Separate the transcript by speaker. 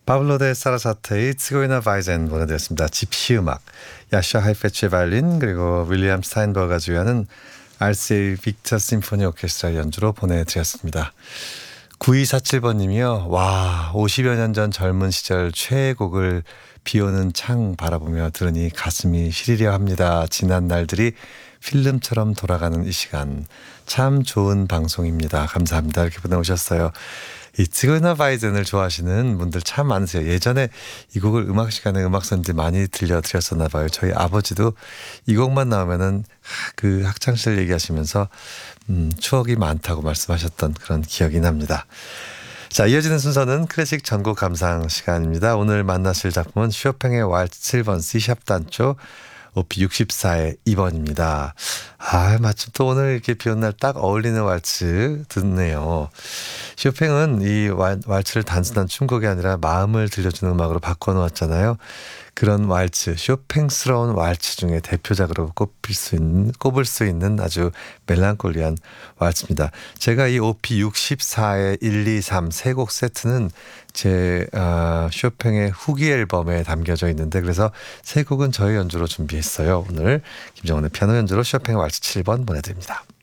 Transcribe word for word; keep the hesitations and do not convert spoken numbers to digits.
Speaker 1: 파블로 데 사라사테의 츠고이나 바이젠 보내드렸습니다. 집시 음악, 야샤 하이페츠의 바이올린, 그리고 윌리엄 스타인버그가 주연하는 알세이 빅터 심포니 오케스트라 연주로 보내드렸습니다. 구이사칠 번님이요. 와, 오십여 년 전 젊은 시절 최애곡을 비오는 창 바라보며 들으니 가슴이 시리려 합니다. 지난 날들이 필름처럼 돌아가는 이 시간. 참 좋은 방송입니다. 감사합니다. 이렇게 보내오셨어요. 이 츠고이나 바이젠을 좋아하시는 분들 참 많으세요. 예전에 이 곡을 음악 시간에 음악 선지 많이 들려드렸었나 봐요. 저희 아버지도 이 곡만 나오면은 그 학창시절 얘기하시면서 음, 추억이 많다고 말씀하셨던 그런 기억이 납니다. 자, 이어지는 순서는 클래식 전곡 감상 시간입니다. 오늘 만나실 작품은 쇼팽의 왈츠 칠 번 C샵 단조 오피 육십사의 이 번입니다. 아, 마침 또 오늘 이렇게 비 오는 날 딱 어울리는 왈츠 듣네요. 쇼팽은 이 왈, 왈츠를 단순한 춤곡이 아니라 마음을 들려주는 음악으로 바꿔놓았잖아요. 그런 왈츠, 쇼팽스러운 왈츠 중에 대표작으로 꼽힐 수 있는, 꼽을 수 있는 아주 멜랑콜리한 왈츠입니다. 제가 이 오피 육십사의 일, 이, 삼 세 곡 세트는 제 어, 쇼팽의 후기 앨범에 담겨져 있는데, 그래서 세 곡은 저의 연주로 준비했어요. 오늘 김정은의 피아노 연주로 쇼팽의 왈츠 칠 번 보내드립니다.